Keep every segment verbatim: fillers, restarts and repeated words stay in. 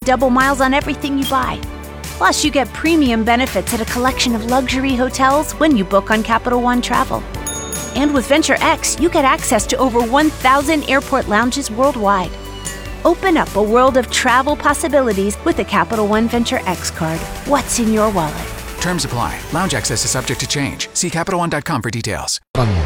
double miles on everything you buy. Plus, you get premium benefits at a collection of luxury hotels when you book on Capital One Travel. And with Venture X, you get access to over one thousand airport lounges worldwide. Open up a world of travel possibilities with the Capital One Venture X card. What's in your wallet? Terms apply. Lounge access is subject to change. See Capital One dot com for details.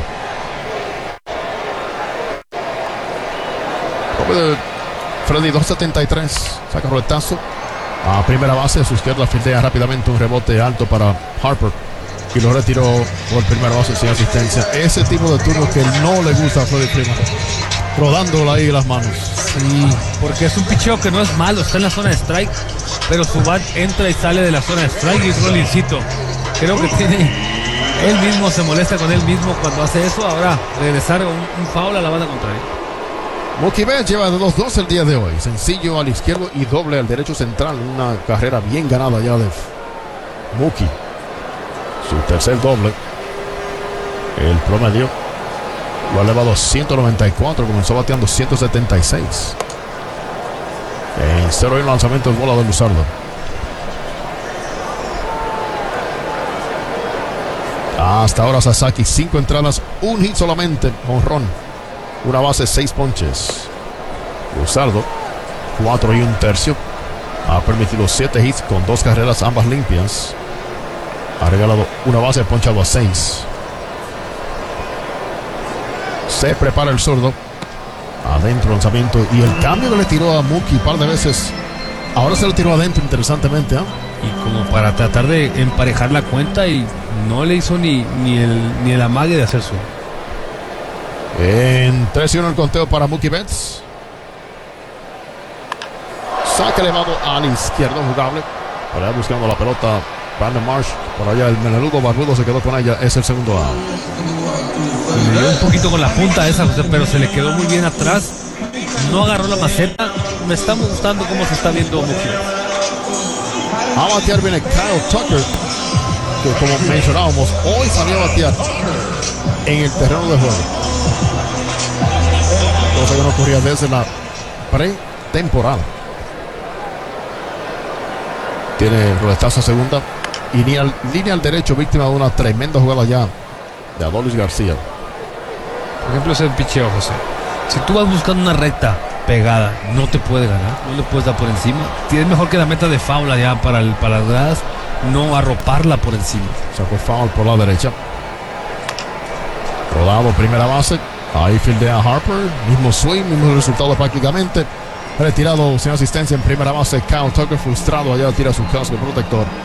Freddy dos setenta y tres. Saca roletazo. A primera base, a su izquierda fildea rápidamente un rebote alto para Harper. Y lo retiró por primera base sin asistencia. Ese tipo de turno que no le gusta a Freddie Freeman. Rodándola ahí las manos. Sí, porque es un picheo que no es malo, está en la zona de strike, pero su bat entra y sale de la zona de strike y es Rollincito. Creo que tiene, él mismo se molesta con él mismo cuando hace eso. Ahora regresar un, un foul a la banda contraria. Mookie Betts lleva de dos dos el día de hoy. Sencillo al izquierdo y doble al derecho central. Una carrera bien ganada ya de Mookie. Su tercer doble. El promedio lo ha elevado a ciento noventa y cuatro. Comenzó bateando ciento setenta y seis. En cero y un lanzamiento es bola de Luzardo. Hasta ahora Sasaki, cinco entradas, un hit solamente, jonrón, una base, seis ponches. Luzardo, cuatro y un tercio. Ha permitido siete hits con dos carreras, ambas limpias. Ha regalado una base, ponchado a seis. Se prepara el zurdo. Adentro lanzamiento. Y el cambio que le tiró a Mookie un par de veces. Ahora se lo tiró adentro, interesantemente. ¿eh? Y como para tratar de emparejar la cuenta, y no le hizo ni, ni, el, ni el amague de hacer su. En tres y uno el conteo para Mookie Betts. Saque elevado al izquierdo, jugable. Por allá buscando la pelota Brandon Marsh. Por allá el menudo barbudo se quedó con ella. Es el segundo out. Le dio un poquito con la punta esa, José, pero se le quedó muy bien atrás. No agarró la maceta. Me está gustando cómo se está viendo Mookie. A batear viene Kyle Tucker, que como mencionábamos, hoy salió a batear en el terreno de juego. Cosa que no ocurría desde la pretemporada. Tiene roletazo a segunda y ni al, línea al derecho, víctima de una tremenda jugada ya de Adolis García. Por ejemplo, ese picheo, José. Si tú vas buscando una recta pegada, no te puede ganar, no le puedes dar por encima. Tienes mejor que la meta de foul allá para, el, para las gradas, no arroparla por encima. Sacó foul por la derecha. Rodado primera base. Ahí fildea Harper. Mismo swing, mismo resultado prácticamente. Retirado sin asistencia en primera base. Kyle Tucker frustrado allá tira su casco protector.